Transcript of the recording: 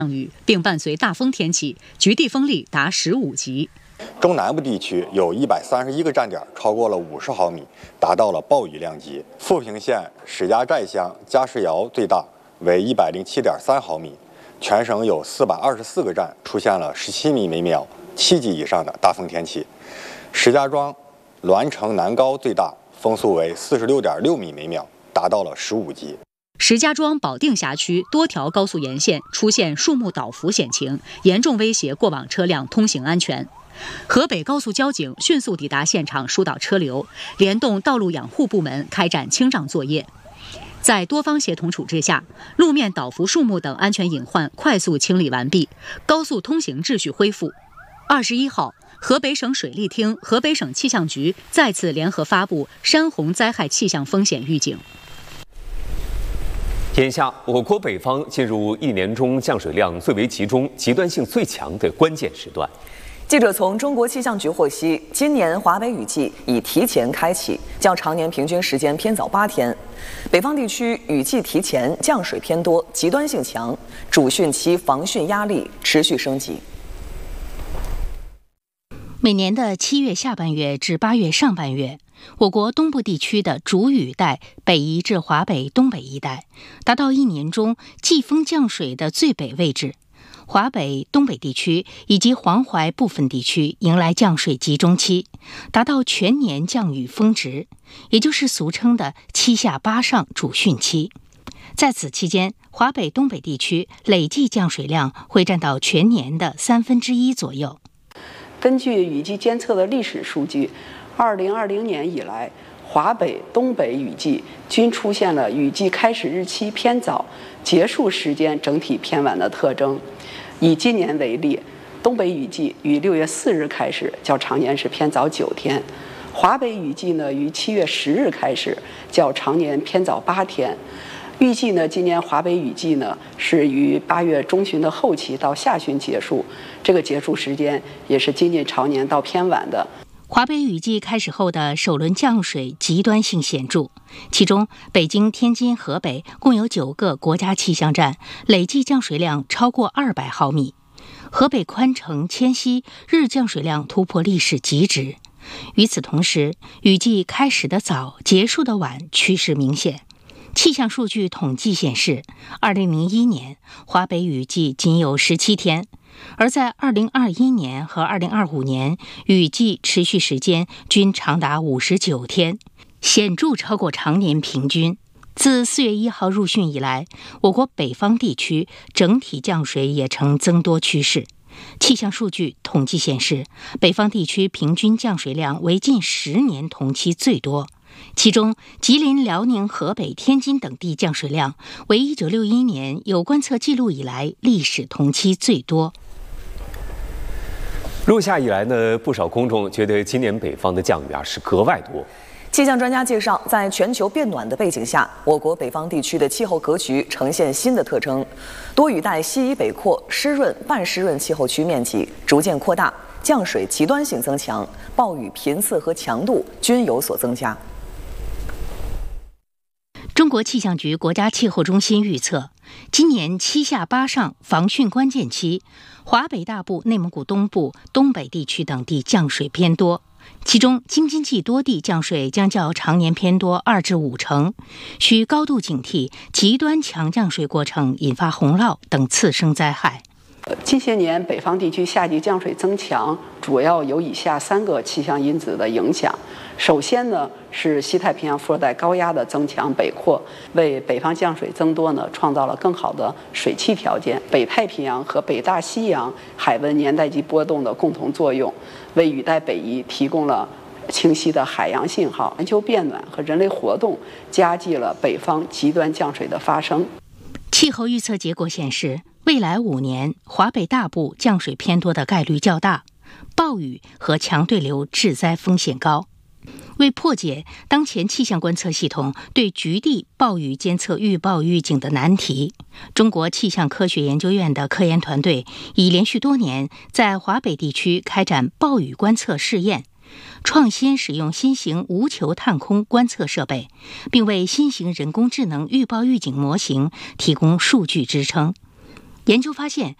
雨，并伴随大风天气，局地风力达15级。 中南部地区有131个站点超过了50毫米，达到了暴雨量级。富平县史家寨乡加石窑最大为107.3毫米，全省有424个站出现了17米每秒7级以上的大风天气。石家庄栾城南高最大，风速为46.6米每秒，达到了15级。 石家庄保定辖区多条高速沿线出现树木倒伏险情，严重威胁过往车辆通行安全。河北高速交警迅速抵达现场疏导车流，联动道路养护部门开展清障作业。在多方协同处置下，路面倒伏树木等安全隐患快速清理完毕，高速通行秩序恢复。21号，河北省水利厅、河北省气象局再次联合发布山洪灾害气象风险预警。 眼下，我国北方进入一年中降水量最为集中、极端性最强的关键时段。 记者从中国气象局获悉，今年华北雨季已提前开启，较常年平均时间偏早8天。北方地区雨季提前，降水偏多，极端性强，主汛期防汛压力持续升级。 每年的7月下半月至8月上半月，我国东部地区的主雨带北移至华北、东北一带，达到一年中季风降水的最北位置。华北、东北地区以及黄淮部分地区迎来降水集中期，达到全年降雨峰值，也就是俗称的7下8上主汛期。在此期间，华北、东北地区累计降水量会占到全年的1/3左右。 根据雨季监测的历史数据，2020年以来，华北、东北雨季均出现了雨季开始日期偏早、结束时间整体偏晚的特征。以今年为例，东北雨季于6月4日开始，较常年是偏早9天；华北雨季呢，于7月10日开始，较常年偏早8天。预计呢，今年华北雨季呢是于8月中旬的后期到下旬结束，这个结束时间也是接近常年到偏晚的。 华北雨季开始后的首轮降水极端性显著，其中北京、天津、河北共有9个国家气象站累计降水量超过200毫米。河北宽城、迁西日降水量突破历史极值。与此同时，雨季开始的早，结束的晚趋势明显。气象数据统计显示，2001年华北雨季仅有17天，而在2021年和2025年，雨季持续时间均长达59天，显著超过常年平均。自4月1号入汛以来，我国北方地区整体降水也呈增多趋势。气象数据统计显示，北方地区平均降水量为近10年同期最多。其中，吉林、辽宁、河北、天津等地降水量为1961年有观测记录以来历史同期最多。 入夏以来呢，不少公众觉得今年北方的降雨是格外多。 气象专家介绍，在全球变暖的背景下，我国北方地区的气候格局呈现新的特征，多雨带西移北扩，湿润、半湿润气候区面积逐渐扩大，降水极端性增强，暴雨频次和强度均有所增加。 中国气象局国家气候中心预测，今年7下8上防汛关键期，华北大部、内蒙古东部、东北地区等地降水偏多，其中京津冀多地降水将较常年偏多2至5成，需高度警惕极端强降水过程引发洪涝等次生灾害。 近些年北方地区夏季降水增强，主要有以下3个气象因子的影响。首先呢，是西太平洋副热带高压的增强北扩，为北方降水增多呢创造了更好的水汽条件。北太平洋和北大西洋海温年代级波动的共同作用，为雨带北移提供了清晰的海洋信号。全球变暖和人类活动加剧了北方极端降水的发生。 气候预测结果显示，未来5年华北大部降水偏多的概率较大，暴雨和强对流致灾风险高。为破解当前气象观测系统对局地暴雨监测预报预警的难题，中国气象科学研究院的科研团队已连续多年在华北地区开展暴雨观测试验，创新使用新型无球探空观测设备，并为新型人工智能预报预警模型提供数据支撑。 研究发现，